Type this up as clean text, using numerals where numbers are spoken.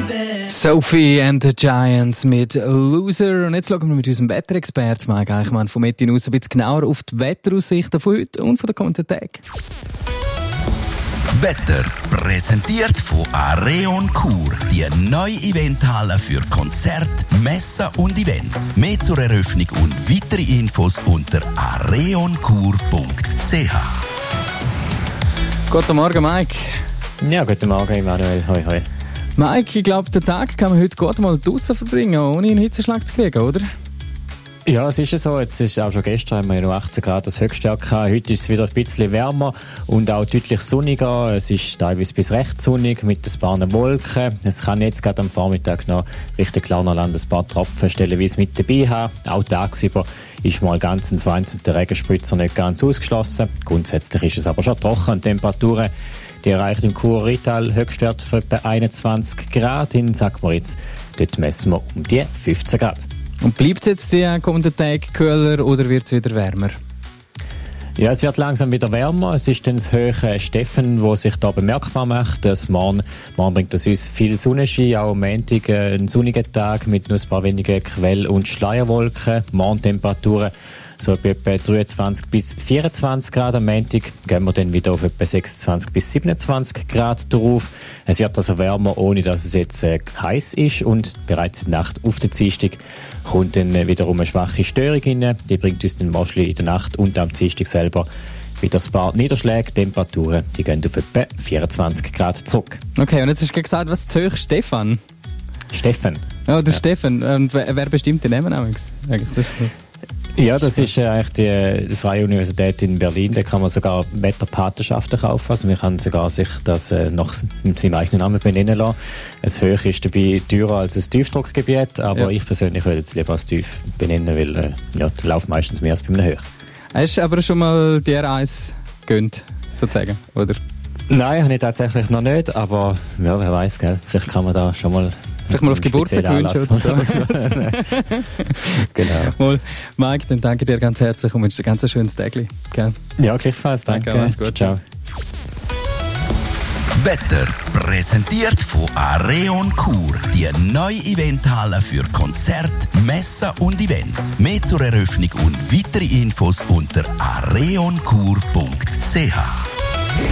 Sophie and the Giants mit Loser. Und jetzt schauen wir mit unserem Wetterexperten Mike Eichmann von Metin aus ein bisschen genauer auf die Wetteraussichten von heute und von den kommenden Tagen. Wetter präsentiert von Areon Chur, die neue Eventhalle für Konzerte, Messen und Events. Mehr zur Eröffnung und weitere Infos unter areonchur.ch. Guten Morgen, Mike. Ja, guten Morgen, Emanuel. Hoi, hoi. Mike, ich glaube, den Tag kann man heute gut mal draussen verbringen, ohne einen Hitzeschlag zu kriegen, oder? Ja, es ist ja so. Jetzt ist auch schon gestern haben wir noch 18 Grad das Höchste gehabt. Heute ist es wieder ein bisschen wärmer und auch deutlich sonniger. Es ist teilweise bis recht sonnig mit ein paar Wolken. Es kann jetzt gerade am Vormittag noch Richtung Launerland ein paar Tropfen stellenweise mit dabei haben. Auch tagsüber ist mal ganz ein vereinzelter Regenspritzer nicht ganz ausgeschlossen. Grundsätzlich ist es aber schon trocken und Temperaturen, die erreicht im Chur-Rital Höchstwert von etwa 21 Grad. In Sackmoritz, dort messen wir um die 15 Grad. Und bleibt es jetzt die kommenden Tage kühler oder wird es wieder wärmer? Ja, es wird langsam wieder wärmer. Es ist dann das hohe Steffen, das sich da bemerkbar macht. Morgen bringt es uns viel Sonnenschein, auch am Montag ein sonniger Tag mit nur ein paar wenige Quell- und Schleierwolken. Morgentemperaturen so bei etwa 23 bis 24 Grad. Am Montag gehen wir dann wieder auf etwa 26 bis 27 Grad drauf. Es wird also wärmer, ohne dass es jetzt heiß ist. Und bereits in der Nacht auf den Dienstag kommt dann wiederum eine schwache Störung rein. Die bringt uns dann wahrscheinlich in der Nacht und am Dienstag selber wieder ein paar Niederschläge. Temperaturen, die gehen auf etwa 24 Grad zurück. Okay, und jetzt hast du gesagt, was zu hoch? Stefan? Steffen. Ja, der Steffen. Und wer bestimmt den Namen eigentlich? Ja, das ist eigentlich die Freie Universität in Berlin. Da kann man sogar Wetterpatenschaften kaufen. Also man kann sogar sich das nach seinem eigenen Namen benennen lassen. Das Hoch ist dabei teurer als ein Tiefdruckgebiet, aber ich persönlich würde es lieber als tief benennen, weil der läuft meistens mehr als bei einem Hoch. Hast du aber schon mal die R1 gegönnt, sozusagen, oder? Nein, habe ich tatsächlich noch nicht, aber ja, wer weiß, gell? Vielleicht kann man da schon mal... Vielleicht mal auf Geburtstag wünschen oder so. Genau. Mal, Mike, dann danke dir ganz herzlich und wünsche dir ganz ein schönes Tag. Ja, gleichfalls. Danke. Alles gut. Ciao. Wetter präsentiert von Areon Chur, die neue Eventhalle für Konzerte, Messen und Events. Mehr zur Eröffnung und weitere Infos unter areonchur.ch.